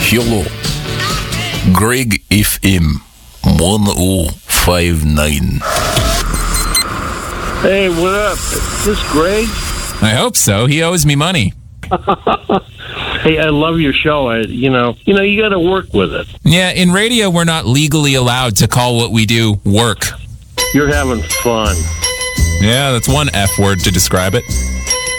Hello. Greg FM 1059. Hey, what up? Is this Greg? I hope so. He owes me money. Hey, I love your show. You got to work with it. Yeah, in radio, we're not legally allowed to call what we do work. You're having fun. Yeah, that's one F word to describe it.